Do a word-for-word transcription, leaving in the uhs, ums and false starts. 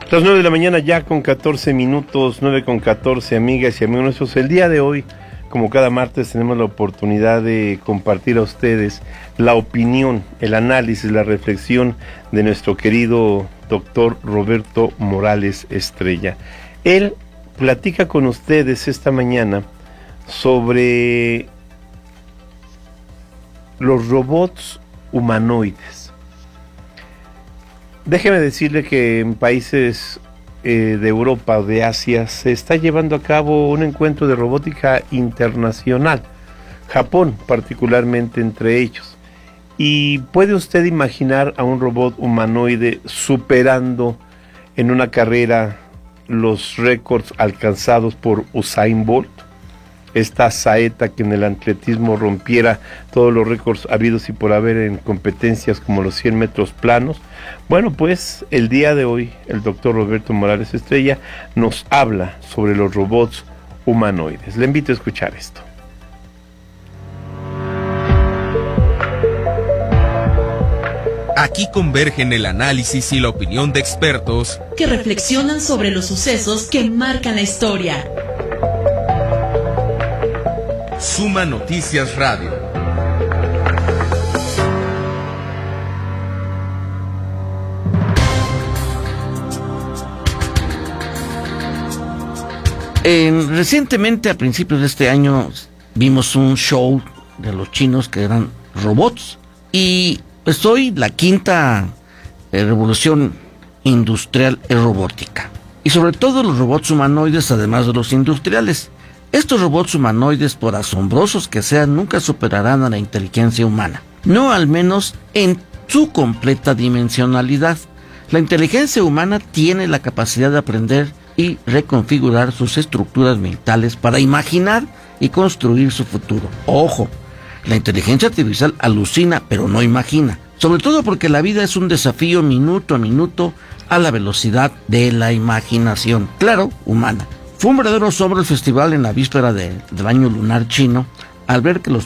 Las nueve de la mañana ya con catorce minutos, nueve con catorce, amigas y amigos nuestros. El día de hoy, como cada martes, tenemos la oportunidad de compartir a ustedes la opinión, el análisis, la reflexión de nuestro querido doctor Roberto Morales Estrella. Él platica con ustedes esta mañana sobre los robots humanoides. Déjeme decirle que en países eh, de Europa o de Asia se está llevando a cabo un encuentro de robótica internacional, Japón particularmente entre ellos. Y puede usted imaginar a un robot humanoide superando en una carrera los récords alcanzados por Usain Bolt, esta saeta que en el atletismo rompiera todos los récords habidos y por haber en competencias como los cien metros planos. Bueno, pues el día de hoy el doctor Roberto Morales Estrella nos habla sobre los robots humanoides. Le invito a escuchar esto. Aquí convergen el análisis y la opinión de expertos que reflexionan sobre los sucesos que marcan la historia. Suma Noticias Radio. Eh, recientemente, a principios de este año, vimos un show de los chinos que eran robots. Y pues hoy la quinta eh, revolución industrial es robótica. Y sobre todo los robots humanoides, además de los industriales. Estos robots humanoides, por asombrosos que sean, nunca superarán a la inteligencia humana. No al menos en su completa dimensionalidad. La inteligencia humana tiene la capacidad de aprender y reconfigurar sus estructuras mentales para imaginar y construir su futuro. Ojo, la inteligencia artificial alucina, pero no imagina. Sobre todo porque la vida es un desafío minuto a minuto a la velocidad de la imaginación, claro, humana. Fue un verdadero asombro el festival en la víspera de, del año lunar chino al ver que los